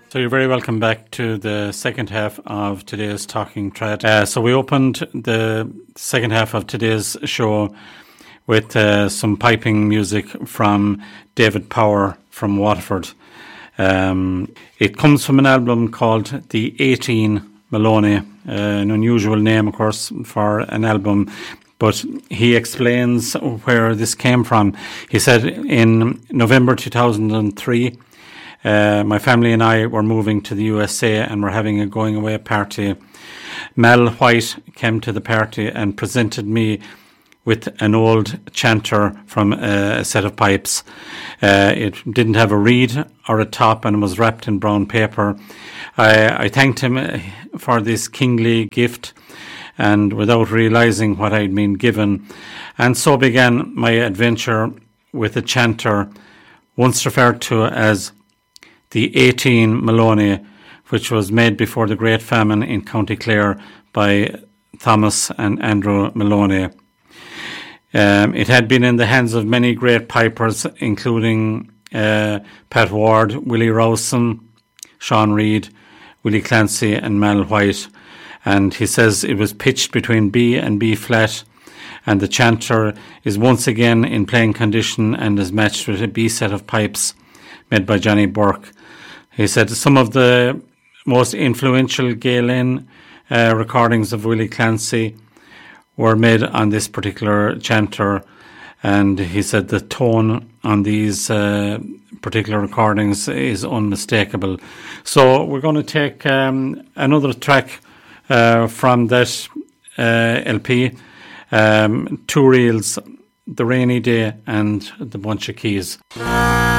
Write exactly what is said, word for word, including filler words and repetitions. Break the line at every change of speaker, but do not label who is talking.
So you're very welcome back to the second half of today's Talking Trad. Uh, so we opened the second half of today's show with uh, some piping music from David Power from Waterford. Um, it comes from an album called The eighteen Maloney, uh, an unusual name, of course, for an album. But he explains where this came from. He said in November two thousand three, Uh, my family and I were moving to the U S A and were having a going away party. Mel White came to the party and presented me with an old chanter from a, a set of pipes. Uh, it didn't have a reed or a top and was wrapped in brown paper. I, I thanked him for this kingly gift, and without realising what I'd been given. And so began my adventure with a chanter once referred to as the eighteen Maloney, which was made before the Great Famine in County Clare by Thomas and Andrew Maloney. Um, it had been in the hands of many great pipers, including uh, Pat Ward, Willie Rowson, Sean Reid, Willie Clancy and Mal White. And he says it was pitched between B and B flat, and the chanter is once again in playing condition and is matched with a B set of pipes made by Johnny Burke. He said some of the most influential Gael Lynn uh, recordings of Willie Clancy were made on this particular chanter, and he said the tone on these uh, particular recordings is unmistakable. So we're going to take um, another track uh, from that uh, L P, um, two reels, The Rainy Day and The Bunch of Keys.